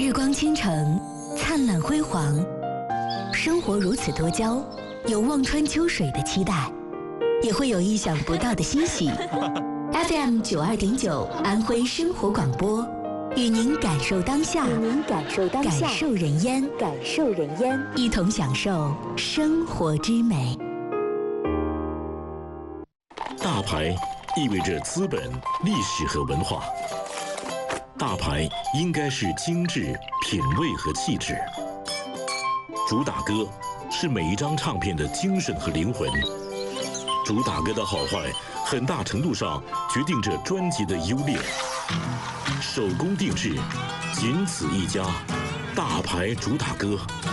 日光倾城，灿烂辉煌，生活如此多娇，有望穿秋水的期待，也会有意想不到的欣喜。FM 92.9安徽生活广播，与您感受当下，感受人烟，一同享受生活之美。 大牌意味着资本、历史和文化。大牌应该是精致、品味和气质。主打歌是每一张唱片的精神和灵魂。主打歌的好坏，很大程度上决定着专辑的优劣。手工定制，仅此一家，大牌主打歌。